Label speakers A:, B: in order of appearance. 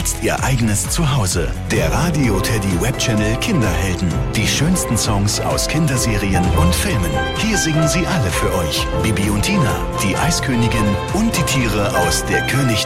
A: jetzt Ihr eigenes Zuhause. Der Radio Teddy Webchannel Kinderhelden. Die schönsten Songs aus Kinderserien und Filmen. Hier singen sie alle für euch. Bibi und Tina, die Eiskönigin und die Tiere aus Der König